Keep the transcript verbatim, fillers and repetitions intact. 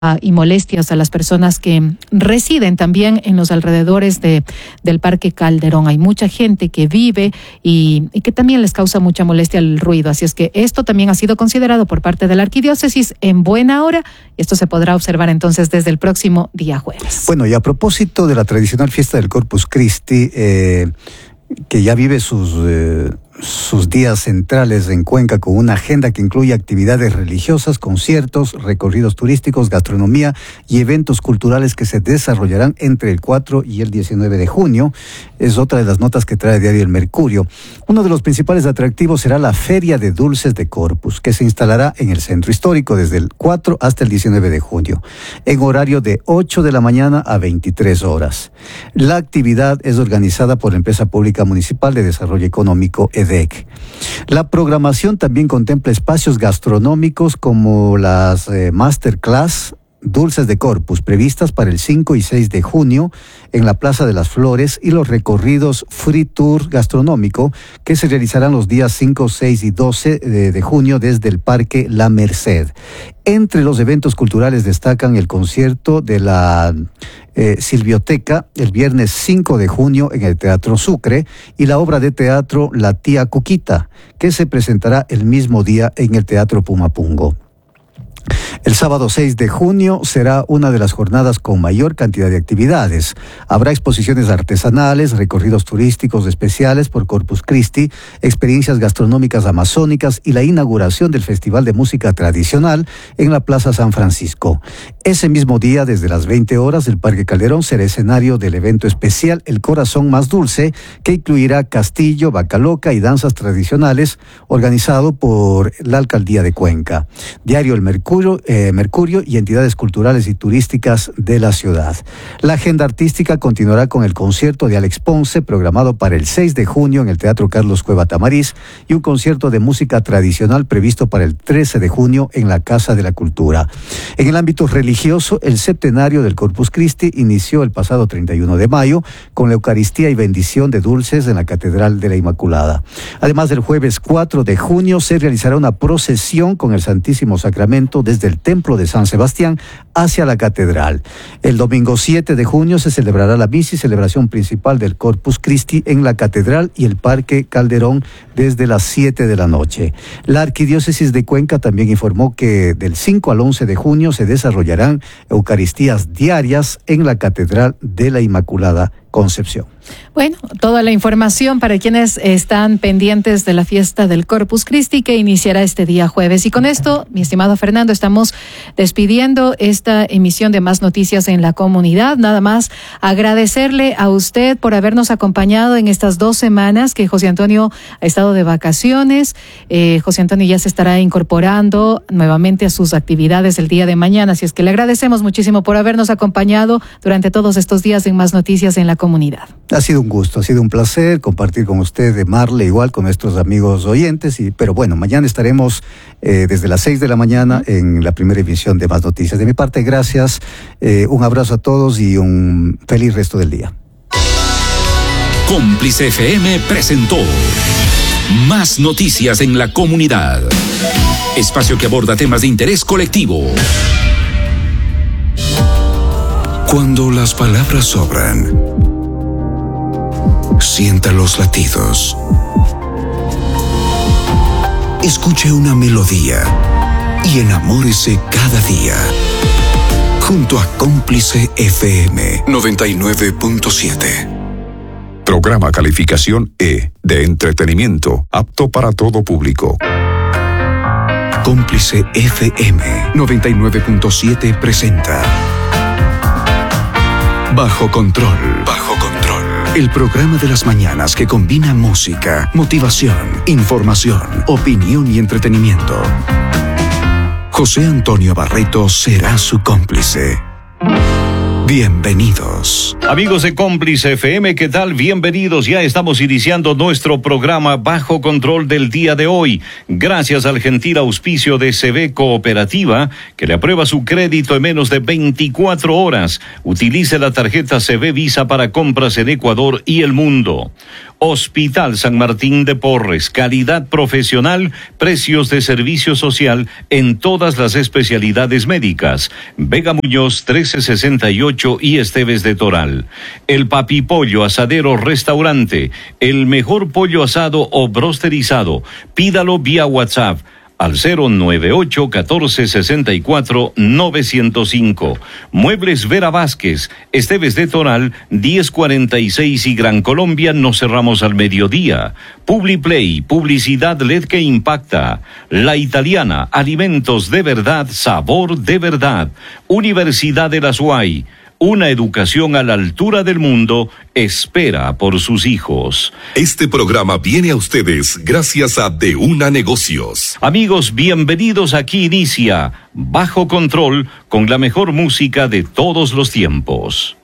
y molestias a las personas que residen también en los alrededores de, del Parque Calderón. Hay mucha gente que vive y, y que también les causa mucha molestia el ruido. Así es que esto también ha sido considerado por parte de la Arquidiócesis en buena hora. Esto se podrá observar entonces desde el próximo día jueves. Bueno, y a propósito de la tradicional fiesta del Corpus Christi, eh, que ya vive sus... Eh, sus días centrales en Cuenca con una agenda que incluye actividades religiosas, conciertos, recorridos turísticos, gastronomía y eventos culturales que se desarrollarán entre el cuatro y el diecinueve de junio. Es otra de las notas que trae Diario El Mercurio. Uno de los principales atractivos será la Feria de Dulces de Corpus, que se instalará en el centro histórico desde el cuatro hasta el diecinueve de junio, en horario de ocho de la mañana a veintitrés horas. La actividad es organizada por la Empresa Pública Municipal de Desarrollo Económico, E D E C. La programación también contempla espacios gastronómicos como las eh, masterclass Dulces de Corpus, previstas para el cinco y seis de junio en la Plaza de las Flores, y los recorridos Free Tour gastronómico que se realizarán los días cinco, seis y doce de, de junio desde el Parque La Merced. Entre los eventos culturales destacan el concierto de la eh, Silvioteca el viernes cinco de junio en el Teatro Sucre y la obra de teatro La Tía Cuquita, que se presentará el mismo día en el Teatro Pumapungo. El sábado seis de junio será una de las jornadas con mayor cantidad de actividades. Habrá exposiciones artesanales, recorridos turísticos especiales por Corpus Christi, experiencias gastronómicas amazónicas y la inauguración del Festival de Música Tradicional en la Plaza San Francisco. Ese mismo día, desde las veinte horas, el Parque Calderón será escenario del evento especial El Corazón Más Dulce, que incluirá castillo, vaca loca y danzas tradicionales, organizado por la Alcaldía de Cuenca. Diario El Mercurio, eh, Mercurio y entidades culturales y turísticas de la ciudad. La agenda artística continuará con el concierto de Alex Ponce, programado para el seis de junio en el Teatro Carlos Cueva Tamariz, y un concierto de música tradicional previsto para el trece de junio en la Casa de la Cultura. En el ámbito religioso, el septenario del Corpus Christi inició el pasado treinta y uno de mayo con la Eucaristía y bendición de dulces en la Catedral de la Inmaculada. Además, el jueves cuatro de junio se realizará una procesión con el Santísimo Sacramento desde el Templo de San Sebastián hacia la Catedral. El domingo siete de junio se celebrará la misa y celebración principal del Corpus Christi en la Catedral y el Parque Calderón desde las siete de la noche. La Arquidiócesis de Cuenca también informó que del cinco al once de junio se desarrollarán Eucaristías diarias en la Catedral de la Inmaculada Concepción. Bueno, toda la información para quienes están pendientes de la fiesta del Corpus Christi que iniciará este día jueves. Y con esto, mi estimado Fernando, estamos despidiendo esta emisión de Más Noticias en la Comunidad. Nada más agradecerle a usted por habernos acompañado en estas dos semanas que José Antonio ha estado de vacaciones. Eh, José Antonio ya se estará incorporando nuevamente a sus actividades el día de mañana. Así es que le agradecemos muchísimo por habernos acompañado durante todos estos días en Más Noticias en la Comunidad. Ha sido un gusto, ha sido un placer compartir con usted, de Marle, igual con nuestros amigos oyentes. Y, pero bueno, mañana estaremos eh, desde las seis de la mañana en la primera emisión de Más Noticias. De mi parte, gracias, eh, un abrazo a todos y un feliz resto del día. Cómplice F M presentó Más Noticias en la Comunidad. Espacio que aborda temas de interés colectivo. Cuando las palabras sobran, sienta los latidos. Escuche una melodía y enamórese cada día. Junto a Cómplice F M noventa y nueve punto siete. Programa calificación E, de entretenimiento, apto para todo público. Cómplice F M noventa y nueve punto siete presenta Bajo Control. Bajo Control. El programa de las mañanas que combina música, motivación, información, opinión y entretenimiento. José Antonio Barreto será su cómplice. Bienvenidos. Amigos de Cómplice F M, ¿qué tal? Bienvenidos. Ya estamos iniciando nuestro programa Bajo Control del día de hoy. Gracias al gentil auspicio de C B Cooperativa, que le aprueba su crédito en menos de veinticuatro horas. Utilice la tarjeta C B Visa para compras en Ecuador y el mundo. Hospital San Martín de Porres, calidad profesional, precios de servicio social en todas las especialidades médicas. Vega Muñoz trece sesenta y ocho y Esteves de Toral. El Papi Pollo Asadero Restaurante, el mejor pollo asado o brosterizado. Pídalo vía WhatsApp al cero nueve ocho catorce sesenta y cuatro novecientos cinco. Muebles Vera Vázquez, Esteves de Toral, diez cuarenta y seis y Gran Colombia, nos cerramos al mediodía. Publiplay, publicidad L E D que impacta. La Italiana, alimentos de verdad, sabor de verdad. Universidad de la SUAY, una educación a la altura del mundo, espera por sus hijos. Este programa viene a ustedes gracias a De Una Negocios. Amigos, bienvenidos. Aquí inicia Bajo Control con la mejor música de todos los tiempos.